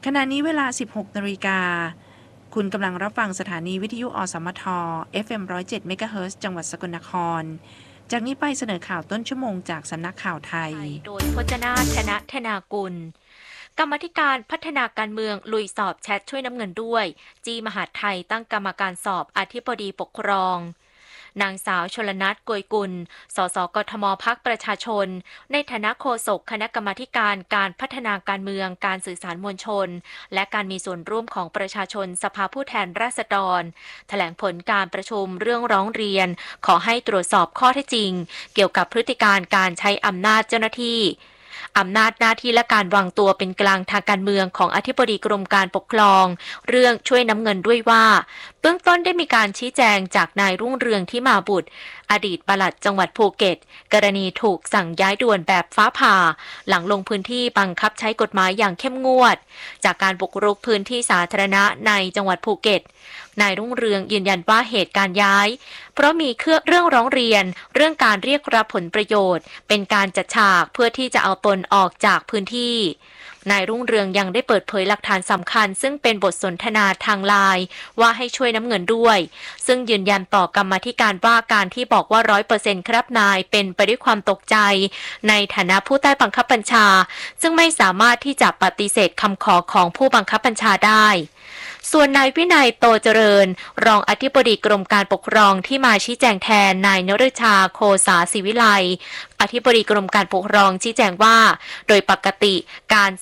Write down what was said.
ขณะนี้เวลา 16 นาฬิกาคุณกำลังรับฟังสถานีวิทยุอสมท FM 107 เมกะเฮิรตซ์จังหวัดสกลนครจากนี้ไปเสนอข่าวต้นชั่วโมงจากสำนักข่าวไทยโดยพจนาถชนะธนากุลกรรมาธิการพัฒนาการเมืองลุยสอบแชทช่วยน้ำเงินด้วยจีมหาดไทยตั้งกรรมการสอบอธิบดีปกครองนางสาวชลนัท โกยกุล สสกทมพรรคประชาชนในฐานะโฆษกคณะกรรมาธิการการพัฒนาการเมืองการสื่อสารมวลชนและการมีส่วนร่วมของประชาชนสภาผู้แทนราษฎรแถลงผลการประชุมเรื่องร้องเรียนขอให้ตรวจสอบข้อเท็จจริงเกี่ยวกับพฤติการการใช้อำนาจเจ้าหน้าที่อำนาจหน้าที่และการวางตัวเป็นกลางทางการเมืองของอธิบดีกรมการปกครองเรื่องช่วยน้ำเงินด้วยว่าเบื้องต้นได้มีการชี้แจงจากนายรุ่งเรืองที่มาบุตรอดีตปลัดจังหวัดภูเก็ตกรณีถูกสั่งย้ายด่วนแบบฟ้าผ่าหลังลงพื้นที่บังคับใช้กฎหมายอย่างเข้มงวดจากการบุกรุกพื้นที่สาธารณะในจังหวัดภูเก็ตนายรุ่งเรืองยืนยันว่าเหตุการย้ายเพราะมีเรื่องร้องเรียนเรื่องการเรียกรับผลประโยชน์เป็นการจัดฉากเพื่อที่จะเอาตนออกจากพื้นที่นายรุ่งเรืองยังได้เปิดเผยหลักฐานสำคัญซึ่งเป็นบทสนทนาทางไลน์ว่าให้ช่วยน้ำเงินด้วยซึ่งยืนยันต่อกรรมาธิการว่าการที่บอกว่า 100% ครับนายเป็นไปด้วยความตกใจในฐานะผู้ใต้บังคับบัญชาซึ่งไม่สามารถที่จะปฏิเสธคำขอของผู้บังคับบัญชาได้ส่วนนายวินัยโตเจริญรองอธิบดีกรมการปกครองที่มาชี้แจงแทนนายนฤชาโคสาศิวิไลอธิบดีกรมการปกครองชี้แจงว่าโดยปกติการ